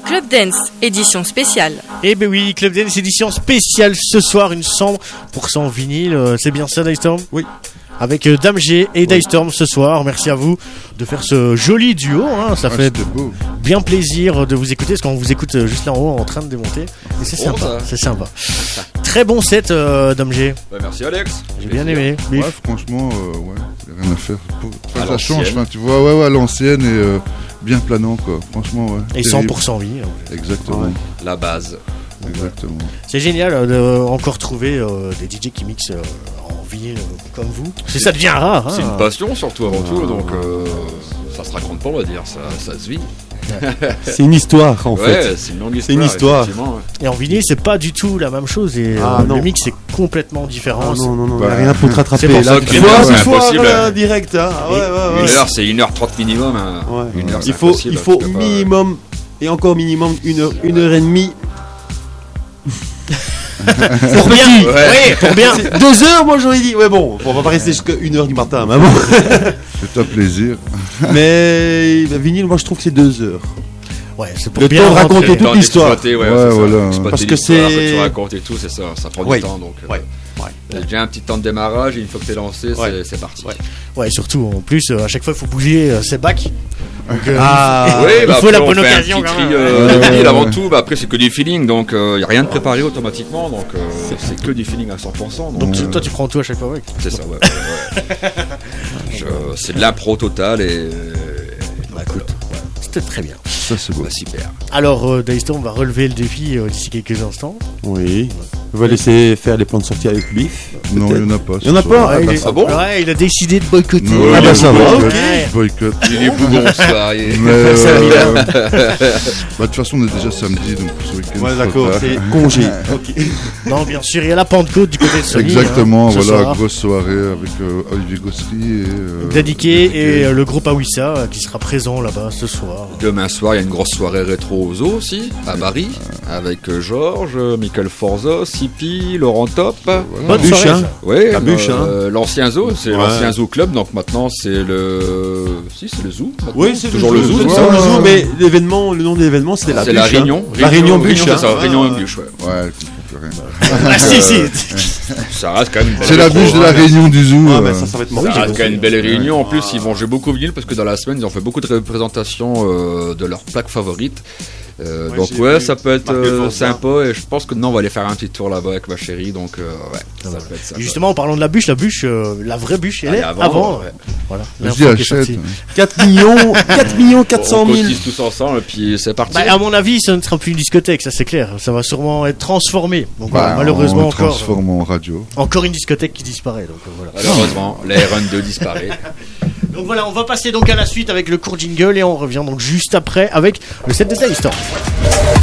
Club Dance, édition spéciale. Eh ben oui, Club Dance édition spéciale ce soir, une 100% vinyle, c'est bien ça Dystorm ? Oui. Avec Dame G et Dystorm ce soir, merci à vous de faire ce joli duo, hein. Ça fait bien plaisir de vous écouter, parce qu'on vous écoute juste là en haut en train de démonter, et c'est sympa, ça. C'est sympa. Très bon set Dame G. Bah, merci Alex. J'ai bien aimé. Ouais, franchement, ouais, rien à faire. Ça change, tu vois, ouais, à l'ancienne et bien planant quoi, franchement ouais. Et 100% vie. Exactement. Ouais. La base. Exactement. C'est génial de encore trouver des DJ qui mixent en vinyle comme vous. Ça devient rare. Hein. C'est une passion surtout avant tout, donc ça se raconte pas, on va dire, ça se vit. C'est une histoire en fait. Ouais, c'est une longue histoire. C'est une histoire. Et en vinyle, c'est pas du tout la même chose et le mix est complètement différent. Ah, non, rien pour te rattraper. C'est pour ça qu'une heure, c'est impossible. Direct. Hein. Ouais. Une heure, c'est 1h30 minum. Hein. Ouais. Une heure, il faut minimum et encore minimum une heure et demie. Pour bien, oui, pour bien. 2 heures, moi j'aurais dit. Ouais, bon, on va pas rester jusqu'à 1h du matin, mais bon. C'est un plaisir. Mais vinyle, moi je trouve que c'est 2 heures. Ouais, c'est pour le bien temps de raconter toute l'histoire. Voilà. Parce que c'est. Tu racontes et tout, c'est ça. Ça prend du temps, donc. T'as déjà un petit temps de démarrage et une fois que t'es lancé, c'est parti. Ouais, surtout en plus, à chaque fois il faut bouger ses bacs. Donc, il faut la bonne occasion quand même. Avant tout, après c'est que du feeling, donc il n'y a rien de préparé automatiquement, donc c'est que du feeling à 100%. Donc toi tu prends tout à chaque fois, ouais. C'est ça, ouais. C'est de l'impro total et. Écoute, c'était très bien. Ça c'est beau. Super. Alors Dystorm va relever le défi d'ici quelques instants. Oui. On va laisser faire les plans de sortie avec Biff. Non, il n'y en a pas. Il n'y en a pas. Ah bon ? Ouais, il a décidé de boycotter. Ah bah ça va, ok. Boycott. Il est bougon ce soir. De toute façon, on est déjà samedi, donc ce week-end. Ouais, d'accord, c'est congé. Non, bien sûr, il y a la Pentecôte du côté de Sony. Exactement, voilà, grosse soirée avec Olivier Gossery et Dadiqué et le groupe Awissa qui sera présent là-bas ce soir. Demain soir, il y a une grosse soirée rétro au Zoo aussi, à Paris, avec Georges, Michael Forza, Sipi, Laurent Top. Bonne soirée. Oui, l'ancien Zoo, c'est l'ancien Zoo Club, donc maintenant c'est le. Si, c'est le Zoo. Maintenant. Oui, c'est toujours le Zoo. C'est ça, le Zoo, mais l'événement, le nom de l'événement, c'est la Bûche. C'est la Réunion. La Réunion Bûche. C'est ça, Réunion Bûche, ouais. Ouais, si. Ça reste quand même. C'est la bûche de la Réunion du Zoo. Ah, mais ça va être mort. Ça reste quand même une belle réunion. En plus, ils vont jouer beaucoup vinyle parce que dans la semaine, ils ont fait beaucoup de représentations de leurs plaques favorites. Donc ça peut être sympa et je pense que on va aller faire un petit tour là-bas avec ma chérie, donc ça peut être sympa. Justement en parlant de la bûche, la vraie bûche elle est avant. Voilà. Vas-y, achète. 4 millions 400 000. On cotise tous ensemble et puis c'est parti. À mon avis, ça ne sera plus une discothèque, ça c'est clair. Ça va sûrement être transformé. Donc malheureusement on transforme en radio. Encore une discothèque qui disparaît. Donc malheureusement, la RN2 disparaît. Donc voilà, on va passer donc à la suite avec le court jingle et on revient donc juste après avec le set de Dystorm.